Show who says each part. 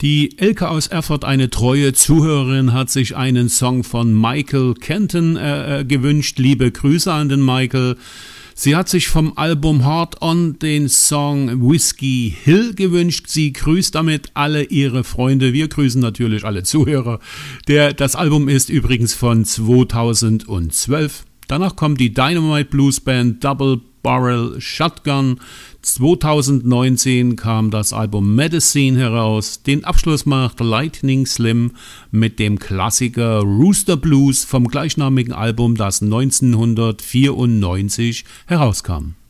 Speaker 1: Die Elke aus Erfurt, eine treue Zuhörerin, hat sich einen Song von Michael Kenton gewünscht. Liebe Grüße an den Michael. Sie hat sich vom Album Hard On den Song Whiskey Hill gewünscht. Sie grüßt damit alle ihre Freunde. Wir grüßen natürlich alle Zuhörer. Das Album ist übrigens von 2012. Danach kommt die Dynamite Blues Band Double Barrel Shotgun. 2019 kam das Album Medicine heraus. Den Abschluss macht Lightning Slim mit dem Klassiker Rooster Blues vom gleichnamigen Album, das 1994 herauskam.